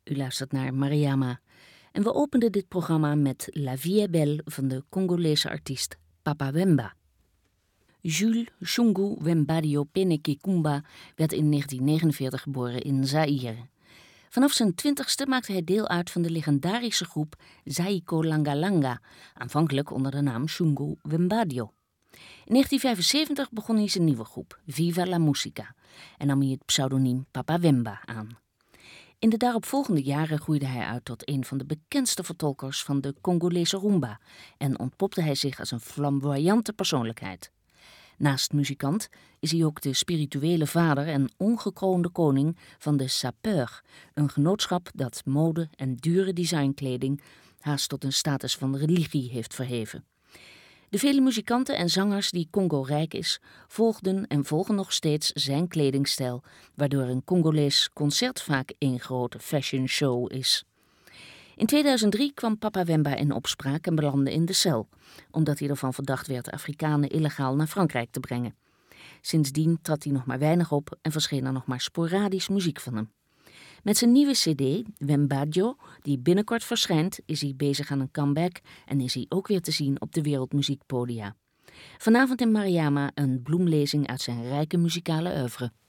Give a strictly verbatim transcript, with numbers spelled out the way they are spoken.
U luistert naar Mariama. En we openden dit programma met La Vie est Belle van de Congolese artiest Papa Wemba. Jules Shungu Wembadio Penekekumba werd in negentien negenenveertig geboren in Zaïre. Vanaf zijn twintigste maakte hij deel uit van de legendarische groep Zaiko Langa Langa, aanvankelijk onder de naam Shungu Wembadio. In negentien vijfenzeventig begon hij zijn nieuwe groep, Viva la Musica, en nam hij het pseudoniem Papa Wemba aan. In de daaropvolgende jaren groeide hij uit tot een van de bekendste vertolkers van de Congolese rumba en ontpopte hij zich als een flamboyante persoonlijkheid. Naast muzikant is hij ook de spirituele vader en ongekroonde koning van de Sapeur, een genootschap dat mode en dure designkleding haast tot een status van religie heeft verheven. De vele muzikanten en zangers die Congo rijk is, volgden en volgen nog steeds zijn kledingstijl, waardoor een Congolees concert vaak één grote fashion show is. In tweeduizend drie kwam Papa Wemba in opspraak en belandde in de cel, omdat hij ervan verdacht werd Afrikanen illegaal naar Frankrijk te brengen. Sindsdien trad hij nog maar weinig op en verscheen er nog maar sporadisch muziek van hem. Met zijn nieuwe cd, Wembadio, die binnenkort verschijnt, is hij bezig aan een comeback en is hij ook weer te zien op de wereldmuziekpodia. Vanavond in Mariama een bloemlezing uit zijn rijke muzikale oeuvre.